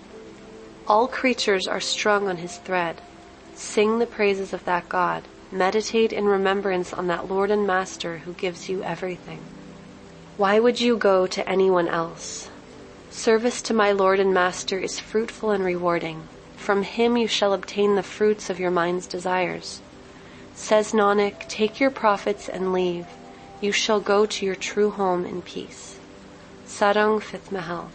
All creatures are strung on his thread. Sing the praises of that God. Meditate in remembrance on that Lord and Master who gives you everything. Why would you go to anyone else? Service to my Lord and Master is fruitful and rewarding. From him you shall obtain the fruits of your mind's desires. Says Nanak, take your profits and leave. You shall go to your true home in peace. Sarang, fifth Mahal.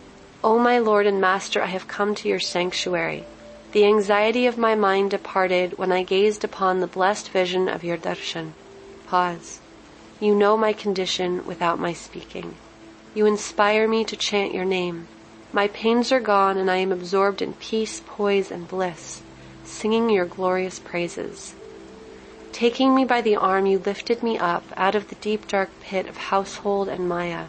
O my Lord and Master, I have come to your sanctuary. The anxiety of my mind departed when I gazed upon the blessed vision of your darshan. Pause. You know my condition without my speaking. You inspire me to chant your name. My pains are gone and I am absorbed in peace, poise, and bliss, singing your glorious praises. Taking me by the arm, you lifted me up out of the deep dark pit of household and Maya.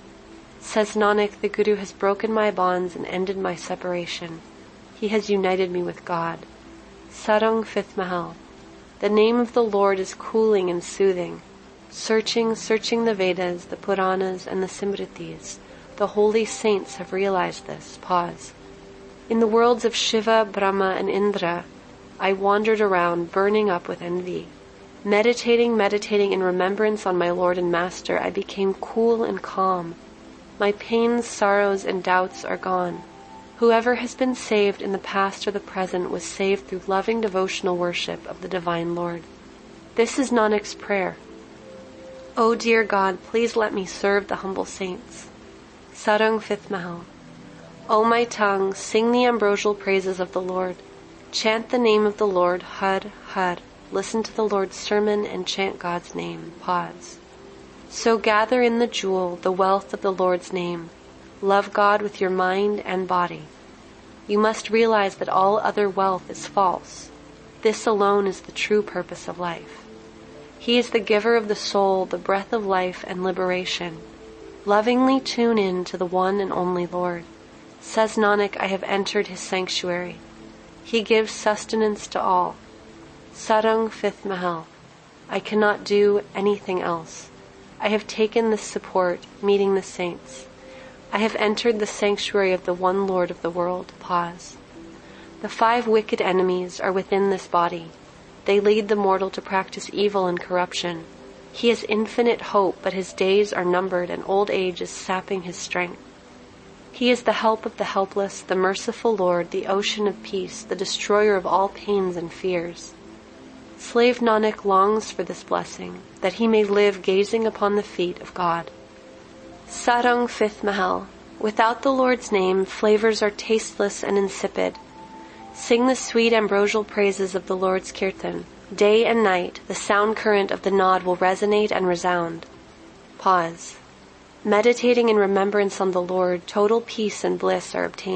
Says Nanak, the Guru has broken my bonds and ended my separation. He has united me with God. Sarang, fifth Mahal. The name of the Lord is cooling and soothing. Searching, searching the Vedas, the Puranas, and the Simritis, the holy saints have realized this. Pause. In the worlds of Shiva, Brahma, and Indra, I wandered around, burning up with envy. Meditating, meditating in remembrance on my Lord and Master, I became cool and calm. My pains, sorrows, and doubts are gone. Whoever has been saved in the past or the present was saved through loving devotional worship of the Divine Lord. This is Nanak's prayer. O dear God, please let me serve the humble saints. Sarang, fifth Mahal. O my tongue, sing the ambrosial praises of the Lord. Chant the name of the Lord. Har, har. Listen to the Lord's sermon and chant God's name. Pause. So gather in the jewel, the wealth of the Lord's name. Love God with your mind and body. You must realize that all other wealth is false. This alone is the true purpose of life. He is the giver of the soul, the breath of life and liberation. Lovingly tune in to the one and only Lord. Says Nanak, I have entered his sanctuary. He gives sustenance to all. Sarang, fifth Mahal. I cannot do anything else. I have taken this support, meeting the saints. I have entered the sanctuary of the one Lord of the world. Pause. The five wicked enemies are within this body. They lead the mortal to practice evil and corruption. He has infinite hope, but his days are numbered and old age is sapping his strength. He is the help of the helpless, the merciful Lord, the ocean of peace, the destroyer of all pains and fears. Slave Nanak longs for this blessing, that he may live gazing upon the feet of God. Sarang, fifth Mahal. Without the Lord's name, flavors are tasteless and insipid. Sing the sweet ambrosial praises of the Lord's kirtan. Day and night, the sound current of the nod will resonate and resound. Pause. Meditating in remembrance on the Lord, total peace and bliss are obtained.